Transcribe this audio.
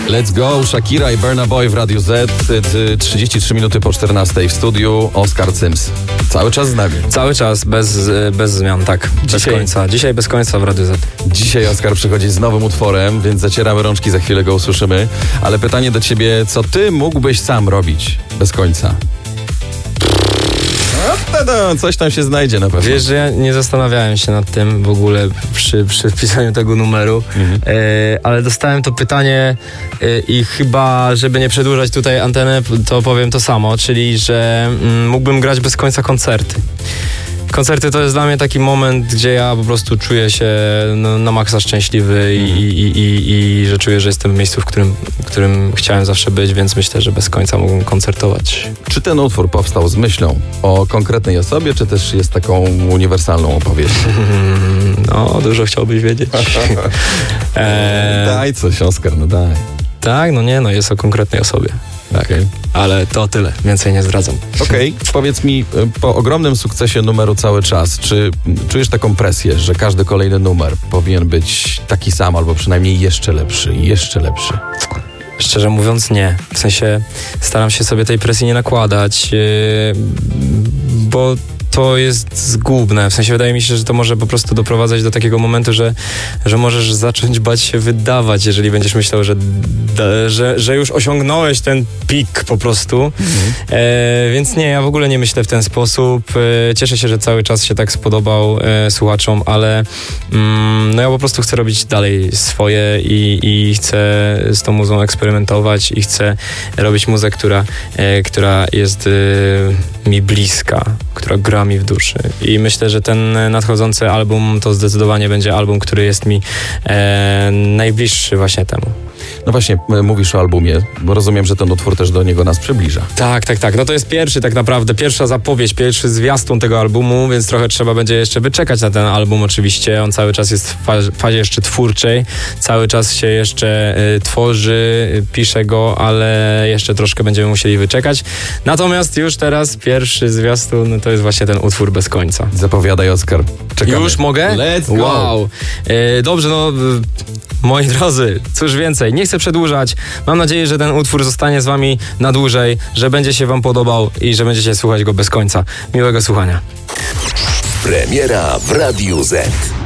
Let's go, Shakira i Burna Boy w Radiu Z. 33 minuty po 14 w studiu. Oskar Cyms. Cały czas z nami. Cały czas, bez zmian, tak. Bez końca. Dzisiaj bez końca w Radiu Z. Dzisiaj Oskar przychodzi z nowym utworem, więc zacieramy rączki, za chwilę go usłyszymy. Ale pytanie do ciebie, co ty mógłbyś sam robić bez końca? No, coś tam się znajdzie na pewno. Wiesz, że ja nie zastanawiałem się nad tym w ogóle przy wpisaniu tego numeru, ale dostałem to pytanie i chyba, żeby nie przedłużać tutaj antenę, to powiem to samo, czyli, że mógłbym grać bez końca koncerty. Koncerty to jest dla mnie taki moment, gdzie ja po prostu czuję się na maksa szczęśliwy i że czuję, że jestem w miejscu, w którym chciałem zawsze być, więc myślę, że bez końca mógłbym koncertować. Czy ten utwór powstał z myślą o konkretnej osobie, czy też jest taką uniwersalną opowieścią? No, dużo chciałbyś wiedzieć. Daj coś, Oskar, no daj. Tak, jest o konkretnej osobie. Tak, ale to tyle, więcej nie zdradzam. Okej, powiedz mi, po ogromnym sukcesie numeru Cały Czas, czy czujesz taką presję, że każdy kolejny numer powinien być taki sam, albo przynajmniej jeszcze lepszy i jeszcze lepszy? Szczerze mówiąc nie. W sensie staram się sobie tej presji nie nakładać, bo to jest zgubne. W sensie wydaje mi się, że to może po prostu doprowadzać do takiego momentu, że możesz zacząć bać się wydawać, jeżeli będziesz myślał, że już osiągnąłeś ten pik po prostu. Więc nie, ja w ogóle nie myślę w ten sposób. Cieszę się, że Cały Czas się tak spodobał słuchaczom, ale ja po prostu chcę robić dalej swoje i chcę z tą muzą eksperymentować i chcę robić muzę, która jest mi bliska, która gra mi w duszy. I myślę, że ten nadchodzący album to zdecydowanie będzie album, który jest mi najbliższy właśnie temu. No właśnie, mówisz o albumie, bo rozumiem, że ten utwór też do niego nas przybliża. Tak. No to jest pierwsza zapowiedź, pierwszy zwiastun tego albumu, więc trochę trzeba będzie jeszcze wyczekać na ten album oczywiście. On cały czas jest w fazie jeszcze twórczej, cały czas się jeszcze tworzy, pisze go, ale jeszcze troszkę będziemy musieli wyczekać. Natomiast już teraz pierwszy zwiastun to jest właśnie ten utwór Bez końca. Zapowiadaj, Oskar. Czekamy. Już mogę? Let's go! Wow. Dobrze, moi drodzy, cóż więcej, nie chcę przedłużać. Mam nadzieję, że ten utwór zostanie z wami na dłużej, że będzie się wam podobał i że będziecie słuchać go bez końca. Miłego słuchania. Premiera w Radiu Z.